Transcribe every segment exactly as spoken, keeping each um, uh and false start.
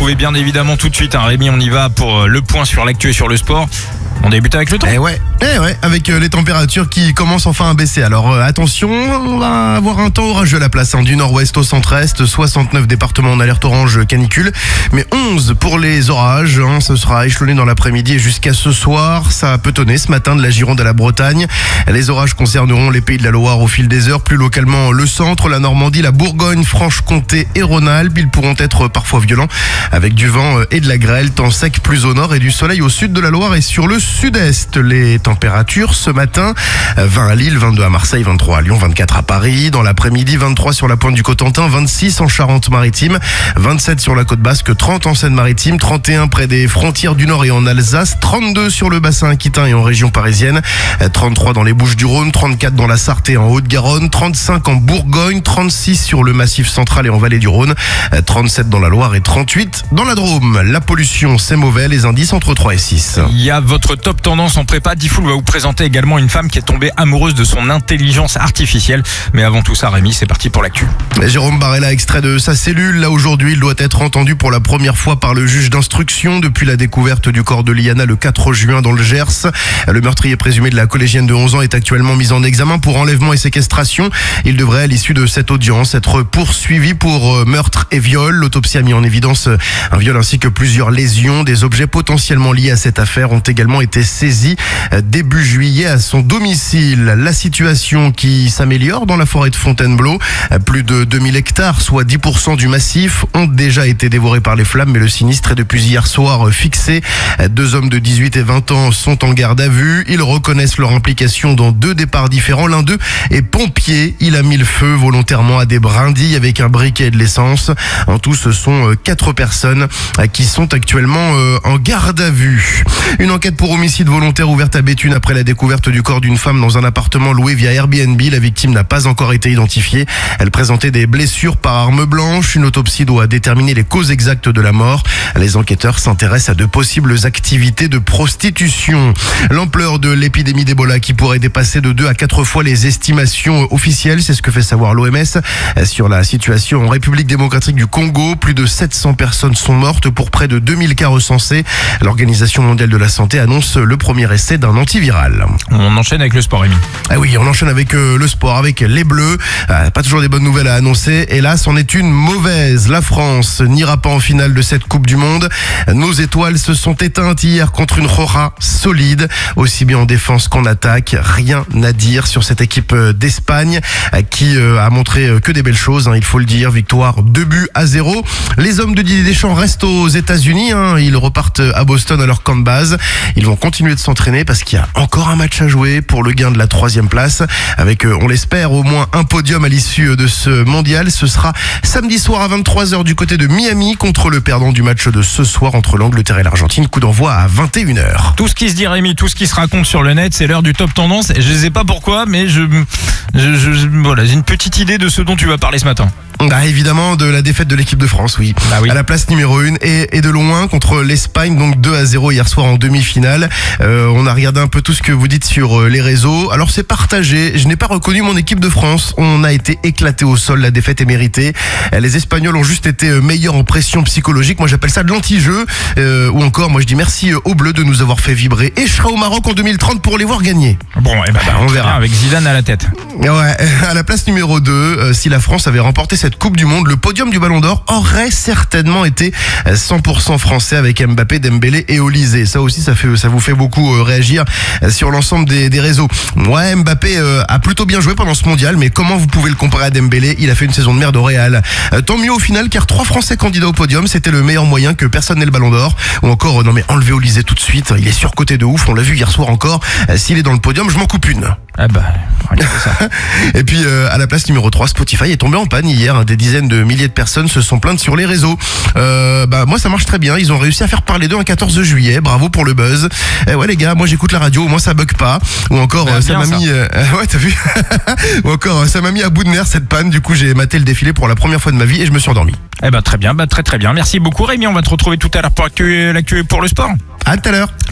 retrouver bien évidemment tout de suite. Hein. Rémi, on y va pour le point sur l'actu et sur le sport. On débute avec le temps. Eh ouais, eh ouais, avec euh, les températures qui commencent enfin à baisser. Alors euh, attention, on va avoir un temps orageux à la place, hein, du nord-ouest au centre-est, soixante-neuf départements en alerte orange canicule, mais onze pour les orages, hein, ce sera échelonné dans l'après-midi et jusqu'à ce soir. Ça a peautonné ce matin de la Gironde à la Bretagne. Les orages concerneront les pays de la Loire au fil des heures, plus localement le centre, la Normandie, la Bourgogne, Franche-Comté et Rhône-Alpes. Ils pourront être parfois violents avec du vent et de la grêle, temps sec plus au nord et du soleil au sud de la Loire et sur le sud-est. Les températures ce matin, vingt à Lille, vingt-deux à Marseille, vingt-trois à Lyon, vingt-quatre à Paris. Dans l'après-midi, vingt-trois sur la pointe du Cotentin, vingt-six en Charente-Maritime, vingt-sept sur la côte basque, trente en Seine-Maritime, trente et un près des frontières du Nord et en Alsace, trente-deux sur le bassin aquitain et en région parisienne, trente-trois dans les Bouches-du-Rhône, trente-quatre dans la Sarthe et en Haute-Garonne, trente-cinq en Bourgogne, trente-six sur le Massif central et en vallée du Rhône, trente-sept dans la Loire et trente-huit dans la Drôme. La pollution, c'est mauvais, les indices entre trois et six. Il y a votre top tendance en prépa. Diffoul va vous présenter également une femme qui est tombée amoureuse de son intelligence artificielle. Mais avant tout ça, Rémi, c'est parti pour l'actu. Jérôme Barella, extrait de sa cellule. Là, aujourd'hui, il doit être entendu pour la première fois par le juge d'instruction depuis la découverte du corps de Liana le quatre juin dans le Gers. Le meurtrier présumé de la collégienne de onze ans est actuellement mis en examen pour enlèvement et séquestration. Il devrait, à l'issue de cette audience, être poursuivi pour meurtre et viol. L'autopsie a mis en évidence un viol ainsi que plusieurs lésions. Des objets potentiellement liés à cette affaire ont également été saisis début juillet à son domicile. La situation qui s'améliore dans la forêt de Fontainebleau. Plus de deux mille hectares, soit dix pour cent du massif, ont déjà été dévorés par les flammes, mais le sinistre est depuis hier soir fixé. Deux hommes de dix-huit et vingt ans sont en garde à vue. Ils reconnaissent leur implication dans deux départs différents. L'un d'eux est pompier. Il a mis le feu volontairement à des brindilles avec un briquet et de l'essence. En tout, ce sont quatre personnes qui sont actuellement en garde à vue. Une enquête pour homicide volontaire ouverte à Béthune après la découverte du corps d'une femme dans un appartement loué via Airbnb. La victime n'a pas encore été identifiée. Elle présentait des blessures par arme blanche. Une autopsie doit déterminer les causes exactes de la mort. Les enquêteurs s'intéressent à de possibles activités de prostitution. L'ampleur de l'épidémie d'Ebola qui pourrait dépasser de deux à quatre fois les estimations officielles, c'est ce que fait savoir l'O M S. Sur la situation en République démocratique du Congo, plus de sept cents personnes sont mortes pour près de deux mille cas recensés. L'Organisation mondiale de la santé annonce le premier essai d'un antiviral. On enchaîne avec le sport, Rémi. Ah oui, on enchaîne avec euh, le sport, avec les Bleus. Euh, pas toujours des bonnes nouvelles à annoncer. Hélas, c'en est une mauvaise. La France n'ira pas en finale de cette Coupe du Monde. Nos étoiles se sont éteintes hier contre une Roja solide, aussi bien en défense qu'en attaque. Rien à dire sur cette équipe d'Espagne qui a montré que des belles choses, hein, il faut le dire. Victoire deux buts à zéro. Les hommes de Didier Deschamps restent aux États-Unis. Hein. Ils repartent à Boston à leur camp de base. Ils vont continuer de s'entraîner parce qu'il y a encore un match à jouer pour le gain de la troisième place. Avec, on l'espère, au moins un podium à l'issue de ce mondial. Ce sera samedi soir à vingt-trois heures du côté de Miami contre le perdant du match de ce soir entre l'Angleterre et l'Argentine. Coup d'envoi à vingt et une heures. Tout ce qui se dit, Rémi, tout ce qui se raconte sur le net, c'est l'heure du top tendance. Je ne sais pas pourquoi, mais je, je, je voilà, j'ai une petite idée de ce dont tu vas parler ce matin. Bah évidemment de la défaite de l'équipe de France, oui. Bah oui. À la place numéro un et, et de loin contre l'Espagne, donc deux à zéro hier soir en demi-finale. Euh, on a regardé un peu tout ce que vous dites sur les réseaux. Alors c'est partagé. Je n'ai pas reconnu mon équipe de France. On a été éclaté au sol. La défaite est méritée. Les Espagnols ont juste été meilleurs en pression psychologique. Moi j'appelle ça de l'anti-jeu. Euh, ou encore, moi je dis merci aux Bleus de nous avoir fait vibrer. Et je serai au Maroc en deux mille trente pour les voir gagner. Bon, et ben bah, on verra. Avec Zidane à la tête. Ouais. À la place numéro deux, euh, si la France avait remporté cette Coupe du Monde, le podium du Ballon d'Or aurait certainement été cent pour cent français avec Mbappé, Dembélé et Olysée. Ça aussi, ça fait, ça vous fait beaucoup euh, réagir sur l'ensemble des, des réseaux. Ouais, Mbappé euh, a plutôt bien joué pendant ce mondial, mais comment vous pouvez le comparer à Dembélé? Il a fait une saison de merde au Real. Euh, tant mieux au final, car trois Français candidats au podium, c'était le meilleur moyen que personne n'ait le Ballon d'Or. Ou encore, euh, non mais enlevez Olysée tout de suite. Il est surcoté de ouf. On l'a vu hier soir encore. Euh, s'il est dans le podium, je m'en coupe une. Ah bah, ça. Et puis euh, à la place numéro trois, Spotify est tombé en panne hier. Des dizaines de milliers de personnes se sont plaintes sur les réseaux. Euh, bah moi ça marche très bien. Ils ont réussi à faire parler d'eux un quatorze juillet. Bravo pour le buzz. Eh ouais les gars, moi j'écoute la radio, moi ça bug pas. Ou encore bah, euh, ça m'a mis, euh, ouais t'as vu. Ou encore euh, ça m'a mis à bout de nerfs cette panne. Du coup j'ai maté le défilé pour la première fois de ma vie et je me suis endormi. Eh bah très bien, bah très très bien. Merci beaucoup Rémi. On va te retrouver tout à l'heure pour l'actu, l'actu pour le sport. À tout à l'heure.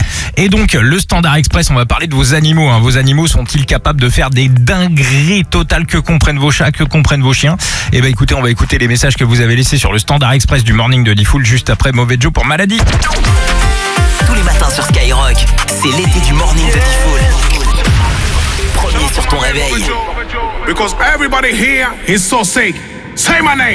Et donc, le Standard Express, on va parler de vos animaux. Hein. Vos animaux sont-ils capables de faire des dingueries totales? Que comprennent vos chats, que comprennent vos chiens? Eh ben écoutez, on va écouter les messages que vous avez laissés sur le Standard Express du Morning de Diffoul juste après Mauvais Joe pour Maladie. Tous les matins sur Skyrock, c'est l'été du Morning de Diffoul. Premier sur ton réveil. Because everybody here is so sick. Say my name.